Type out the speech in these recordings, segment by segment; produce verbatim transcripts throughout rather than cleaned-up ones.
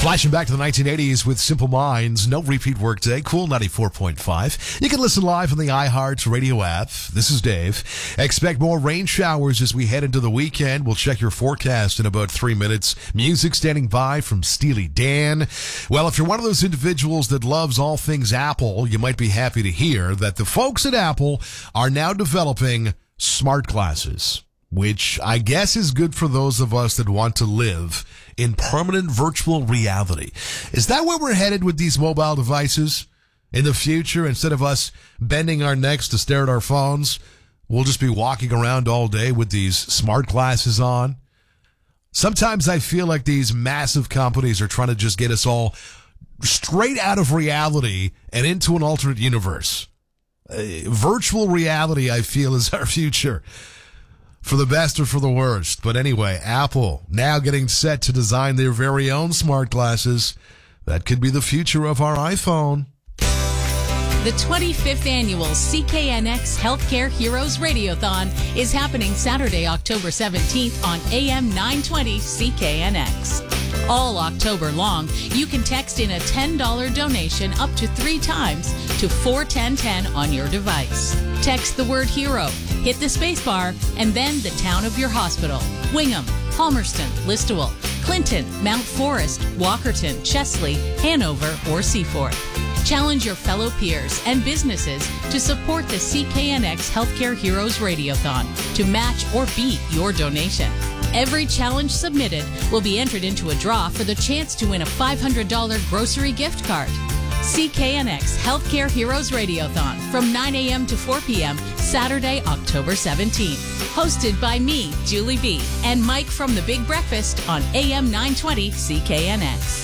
Flashing back to the nineteen eighties with Simple Minds, no repeat workday, Cool ninety-four point five. You can listen live on the iHeart Radio app. This is Dave. Expect more rain showers as we head into the weekend. We'll check your forecast in about three minutes. Music standing by from Steely Dan. Well, if you're one of those individuals that loves all things Apple, you might be happy to hear that the folks at Apple are now developing smart glasses, which I guess is good for those of us that want to live in permanent virtual reality. Is that where we're headed with these mobile devices in the future? Instead of us bending our necks to stare at our phones, we'll just be walking around all day with these smart glasses on. Sometimes I feel like these massive companies are trying to just get us all straight out of reality and into an alternate universe. Uh, virtual reality, I feel, is our future. For the best or for the worst. But anyway, Apple now getting set to design their very own smart glasses. That could be the future of our iPhone. The twenty-fifth Annual C K N X Healthcare Heroes Radiothon is happening Saturday, October seventeenth on A M nine twenty C K N X. All October long, you can text in a ten dollars donation up to three times to four ten ten on your device. Text the word HERO, hit the spacebar, and then the town of your hospital. Wingham, Palmerston, Listowel, Clinton, Mount Forest, Walkerton, Chesley, Hanover, or Seaforth. Challenge your fellow peers and businesses to support the C K N X Healthcare Heroes Radiothon to match or beat your donation. Every challenge submitted will be entered into a draw for the chance to win a five hundred dollars grocery gift card. C K N X Healthcare Heroes Radiothon from nine a.m. to four p.m. Saturday, October seventeenth. Hosted by me, Julie B., and Mike from The Big Breakfast on A M nine twenty C K N X.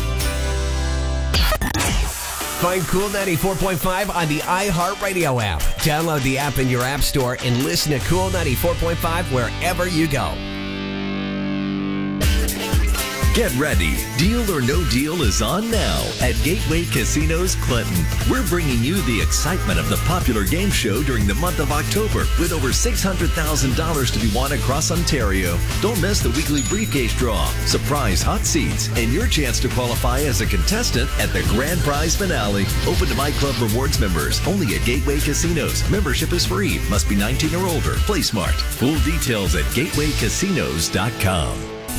Find Cool ninety-four point five on the iHeartRadio app. Download the app in your app store and listen to Cool ninety-four point five wherever you go. Get ready. Deal or No Deal is on now at Gateway Casinos Clinton. We're bringing you the excitement of the popular game show during the month of October with over six hundred thousand dollars to be won across Ontario. Don't miss the weekly briefcase draw, surprise hot seats, and your chance to qualify as a contestant at the grand prize finale. Open to My Club Rewards members only at Gateway Casinos. Membership is free. Must be nineteen or older. Play smart. Full details at gateway casinos dot com.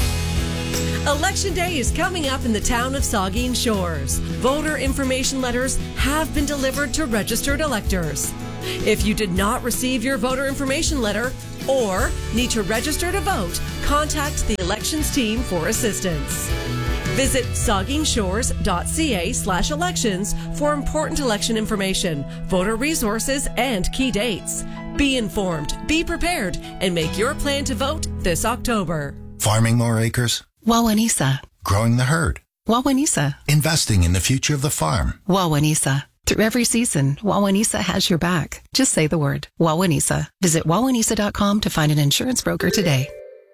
Election Day is coming up in the town of Saugeen Shores. Voter information letters have been delivered to registered electors. If you did not receive your voter information letter or need to register to vote, contact the elections team for assistance. Visit saugeenshores.ca slash elections for important election information, voter resources, and key dates. Be informed, be prepared, and make your plan to vote this October. Farming more acres? Wawanisa. Growing the herd? Wawanisa. Investing in the future of the farm? Wawanisa. Through every season, Wawanisa has your back. Just say the word, Wawanisa. Visit wawanisa dot com to find an insurance broker today.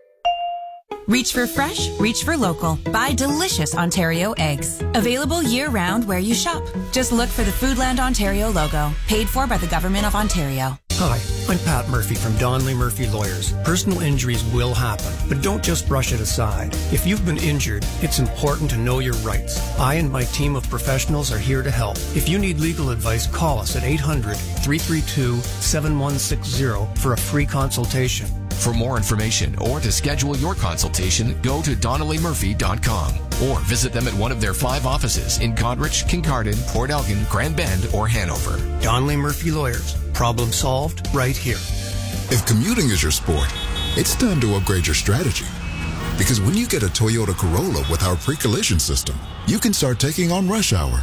Reach for fresh, reach for local. Buy delicious Ontario eggs. Available year-round where you shop. Just look for the Foodland Ontario logo. Paid for by the Government of Ontario. Hi, I'm Pat Murphy from Donnelly Murphy Lawyers. Personal injuries will happen, but don't just brush it aside. If you've been injured, it's important to know your rights. I and my team of professionals are here to help. If you need legal advice, call us at eight hundred, three three two, seven one six zero for a free consultation. For more information or to schedule your consultation, go to donnelly murphy dot com or visit them at one of their five offices in Goderich, Kincardine, Port Elgin, Grand Bend, or Hanover. Donnelly Murphy Lawyers. Problem solved right here. If commuting is your sport, it's time to upgrade your strategy. Because when you get a Toyota Corolla with our pre-collision system, you can start taking on rush hour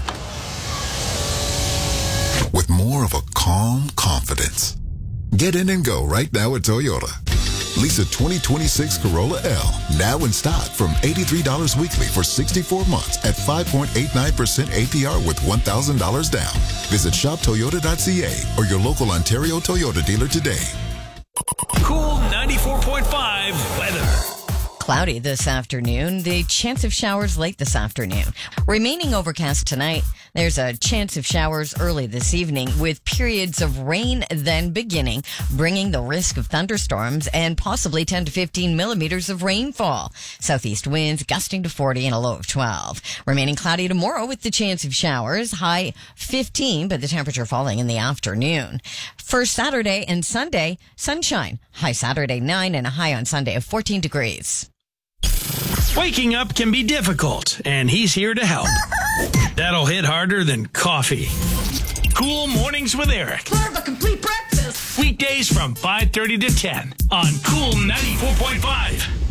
with more of a calm confidence. Get in and go right now at Toyota. Lease a twenty twenty-six Corolla L now in stock from eighty-three dollars weekly for sixty-four months at five point eight nine percent A P R with one thousand dollars down. Visit shop toyota dot c a or your local Ontario Toyota dealer today. Cool ninety-four point five weather. Cloudy this afternoon. The chance of showers late this afternoon. Remaining overcast tonight. There's a chance of showers early this evening with periods of rain then beginning, bringing the risk of thunderstorms and possibly ten to fifteen millimeters of rainfall. Southeast winds gusting to forty and a low of twelve. Remaining cloudy tomorrow with the chance of showers, high fifteen, but the temperature falling in the afternoon. For Saturday and Sunday, sunshine. High Saturday nine and a high on Sunday of fourteen degrees. Waking up can be difficult, and he's here to help. That'll hit harder than coffee. Cool Mornings with Eric. Serve a complete breakfast. Weekdays from five thirty to ten on Cool ninety-four point five.